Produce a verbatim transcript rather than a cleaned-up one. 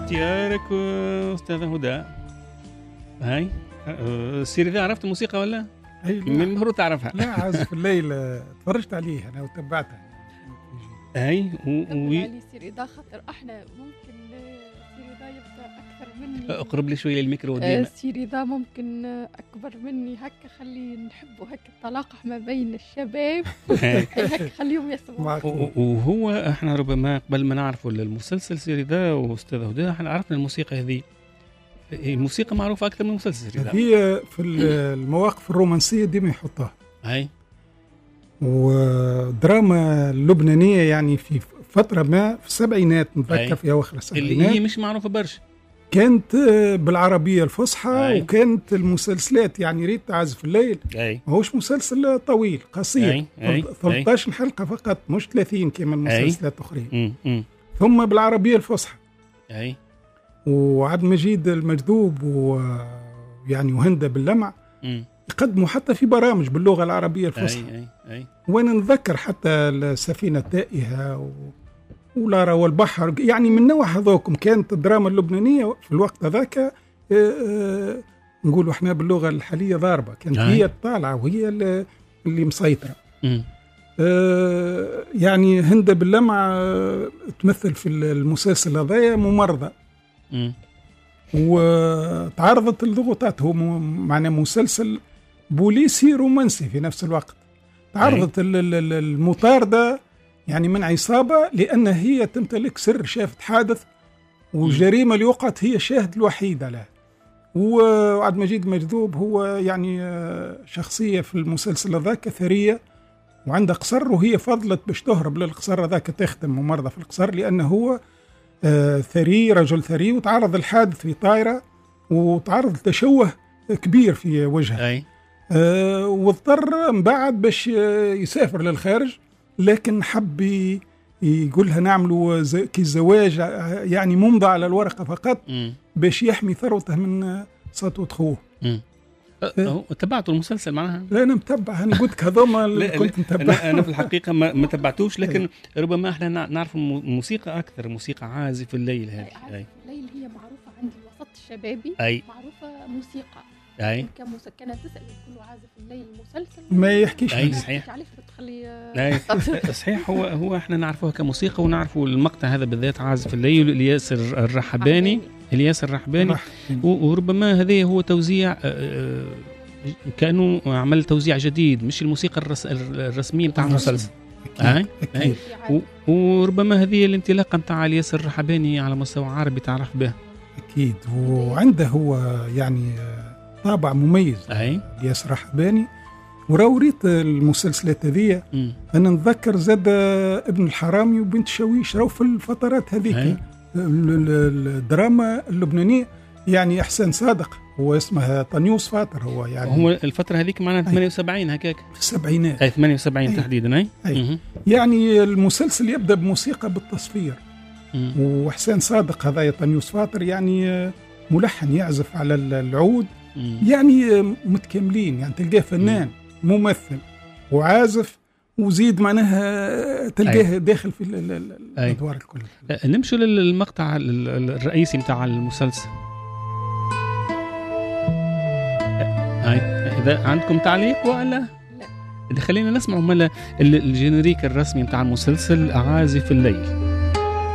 اختيارك أستاذة هدى. هاي السيرة ذا عرفت الموسيقى ولا؟ من المفروض تعرفها. لا عازف الليل تفرجت عليه أنا وتبعتها. هاي و يعني سيرة ذا خاطر احنا ممكن سيرة ذا يبدأ أكثر مني. أقرب لي شوية للميكرو ديما. سيرة ذا ممكن أكبر مني هكا خلي نحبه هكا التلاقح ما بين الشباب. هكا خليهم يسمعوا. وهو احنا ربما قبل ما نعرفوا المسلسل سيرة ذا وأستاذ هدى احنا عرفنا الموسيقى هذه. الموسيقى معروفة أكثر من المسلسل سيرة ذا. هي في المواقف الرومانسية ديما يحطها. هاي. ودراما اللبنانية يعني في فترة ما في السبعينات نتذكر في أواخر السبعينات اللي هي مش معروفة برشا كانت بالعربية الفصحى. أي. وكانت المسلسلات يعني ريت عازف الليل ماهوش مسلسل طويل قصير ثلاثة عشر حلقة فقط مش ثلاثين كما المسلسلات الأخرى. ثم بالعربية الفصحى. أي. وعبد المجيد المجذوب ويعني وهندة باللمع م. يقدموا حتى في برامج باللغة العربية الفصحى. أي أي أي. وأنا نتذكر حتى السفينة التائهة و... ولارا والبحر يعني من نوع هذوكم. كانت الدراما اللبنانية في الوقت ذاك أه نقولوا احنا باللغة الحالية ضاربة. كانت هي الطالعة وهي اللي مسيطرة. أه يعني هندة باللمع أه تمثل في المسلسل هذايا ممرضة. م. وتعرضت الضغوطات. هو معنا مسلسل بوليسي رومانسي في نفس الوقت. تعرضت المطاردة يعني من عصابة لأن هي تمتلك سر شافت حادث وجريمة اللي وقعت هي شاهد الوحيد عليها. وعبد المجيد مجذوب هو يعني شخصية في المسلسل ذاك ثرية وعنده قصر وهي فضلت باش تهرب للقصر ذاك تخدم ممرضة في القصر لأنه هو آه ثري رجل ثري. وتعرض الحادث في طائرة وتعرض لتشوه كبير في وجهه. أي. آه واضطر من بعد باش يسافر للخارج لكن حب يقولها نعملوا كي الزواج يعني ممضى على الورقة فقط م. باش يحمي ثروته من سطوة خوه. أه تبعتوا المسلسل معناها؟ لا أنا متبع. أنا قلت هذوما كنت متبع. أنا في الحقيقة ما, ما تبعتوش لكن ربما احنا نعرف الموسيقى أكثر. موسيقى عازف الليل هذه. عازف الليل هي معروفة عند الوسط الشبابي. أي. معروفة موسيقى. أي. كمسكنة تسأل كل عازف الليل المسلسل ما يحكيش. أي صحيح. عارف تخلي. أي صحيح. هو هو احنا نعرفوها كموسيقى ونعرفوا المقطع هذا بالذات عازف الليل الياس الرحباني. الياس الرحباني. وربما هذا هو توزيع كأنه عمل توزيع جديد مش الموسيقى الرس الرسمية بتاع المسلسل. أي. أي. وربما هذه الانطلاقة بتاع الياس الرحباني على مستوى عربي تعرف به. أكيد. وعنده هو يعني طابع مميز. أي. الياس الرحباني. وراوريت المسلسلات هذه أنا نتذكر زاد ابن الحرامي وبنت شويش راو في الفترات هذيك الدراما اللبنانية يعني إحسان صادق هو اسمها طنيوس فاطر هو يعني هو الفترة هذيك معنا ثمانية وسبعين هكاك في السبعينات. أي ثمانية وسبعين أي. تحديدا. أي. أي. يعني المسلسل يبدأ بموسيقى بالتصفير. مم. وإحسان صادق هذا طنيوس فاطر يعني ملحن يعزف على العود. مم. يعني متكاملين يعني تلقاه فنان مم. ممثل وعازف وزيد معناها تلقاه أي. داخل في الأدوار الكل. نمشوا للمقطع الرئيسي متاع المسلسل. هاي إذا عندكم تعليق ولا لا خلينا نسمع ملا الجينيريك الرسمي متاع المسلسل عازف الليل.